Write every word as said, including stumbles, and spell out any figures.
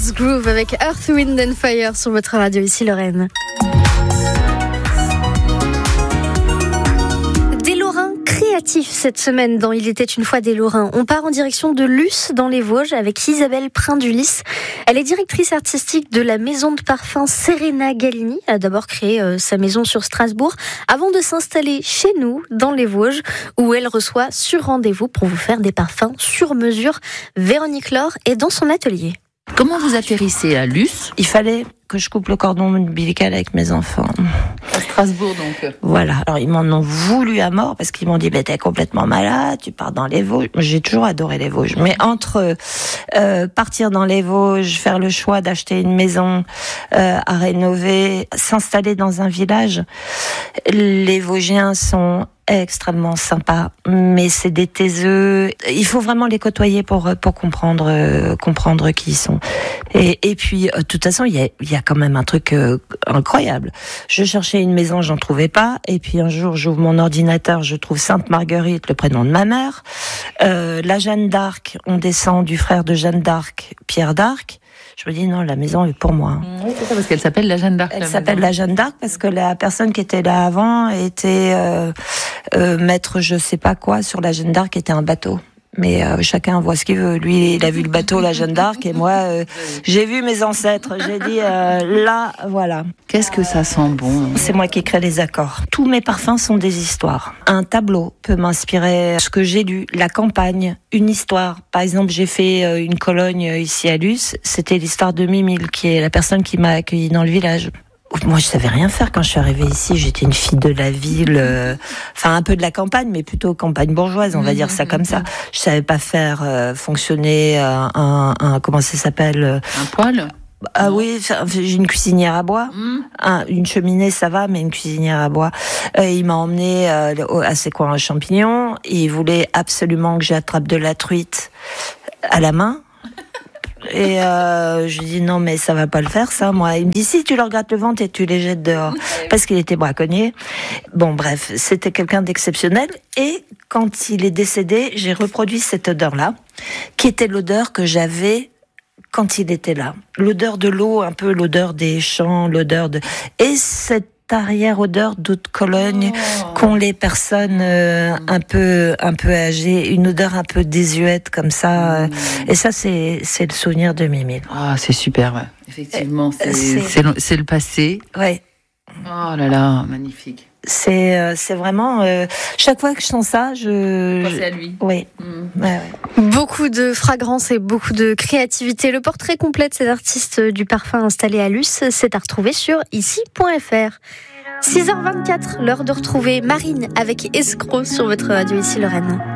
Lost Groove avec Earth, Wind and Fire sur votre radio, ici Lorraine. Des Lorrains créatifs cette semaine dans Il était une fois des Lorrains. On part en direction de Luce dans les Vosges avec Isabelle Prindulis. Elle est directrice artistique de la maison de parfum Serena Gallini. Elle a d'abord créé euh, sa maison sur Strasbourg avant de s'installer chez nous dans les Vosges où elle reçoit sur rendez-vous pour vous faire des parfums sur mesure. Véronique Laure est dans son atelier. Comment vous atterrissez à Luce ? Il fallait que je coupe le cordon ombilical avec mes enfants. À Strasbourg donc. Voilà. Alors ils m'en ont voulu à mort parce qu'ils m'ont dit bah, t'es complètement malade, tu pars dans les Vosges. J'ai toujours adoré les Vosges. Mais entre euh, partir dans les Vosges, faire le choix d'acheter une maison euh, à rénover, s'installer dans un village, les Vosgiens sont extrêmement sympas, mais c'est des taiseux. Il faut vraiment les côtoyer pour pour comprendre euh, comprendre qui ils sont. Et et puis euh, de toute façon, il y a il y a quand même un truc euh, incroyable. Je cherchais une maison, j'en trouvais pas, et puis un jour, j'ouvre mon ordinateur, je trouve Sainte Marguerite, le prénom de ma mère. Euh, la Jeanne d'Arc, on descend du frère de Jeanne d'Arc, Pierre d'Arc. Je me dis non, la maison est pour moi. Oui, c'est ça, parce qu'elle s'appelle la Jeanne d'Arc. Elle s'appelle la Jeanne d'Arc parce que la personne qui était là avant était euh, euh, maître je sais pas quoi sur la Jeanne d'Arc, qui était un bateau. Mais euh, chacun voit ce qu'il veut. Lui, il a vu le bateau, la Jeanne d'Arc, et moi, euh, j'ai vu mes ancêtres. J'ai dit, euh, là, voilà. Qu'est-ce que ça sent bon ? C'est moi qui crée les accords. Tous mes parfums sont des histoires. Un tableau peut m'inspirer ce que j'ai lu, la campagne, une histoire. Par exemple, j'ai fait euh, une Cologne ici à Luce. C'était l'histoire de Mimile, qui est la personne qui m'a accueillie dans le village. Moi, je savais rien faire quand je suis arrivée ici. J'étais une fille de la ville, euh, enfin un peu de la campagne, mais plutôt campagne bourgeoise, on va mmh, dire ça comme ça. Je savais pas faire euh, fonctionner un, un, un comment ça s'appelle euh, un poêle. Ah oui, j'ai une cuisinière à bois, mmh. un, une cheminée ça va, mais une cuisinière à bois. Euh, il m'a emmené euh, à ses coins à champignons. Il voulait absolument que j'attrape de la truite à la main. Et euh, je lui dis non mais ça va pas le faire ça moi. Il me dit si tu leur grattes le ventre et tu les jettes dehors parce qu'il était braconnier. Bon bref, c'était quelqu'un d'exceptionnel et quand il est décédé, j'ai reproduit cette odeur là qui était l'odeur que j'avais quand il était là. L'odeur de l'eau, un peu l'odeur des champs, l'odeur de et cette arrière-odeur d'eau de Cologne oh. qu'ont les personnes euh, un peu un peu âgées, une odeur un peu désuète comme ça. Mmh. Et ça, c'est c'est le souvenir de Mimile. Ah, c'est super, ouais. Effectivement, c'est c'est... C'est, le, c'est le passé. Ouais. Oh là là, magnifique. C'est euh, c'est vraiment euh, chaque fois que je sens ça, je pensez à lui. Oui. Mmh. Ouais, ouais. Beaucoup de fragrance et beaucoup de créativité. Le portrait complet de ces artistes du parfum installés à Luce, c'est à retrouver sur ici point f r. six heures vingt-quatre, l'heure de retrouver Marine avec Escroc sur votre radio ici Lorraine.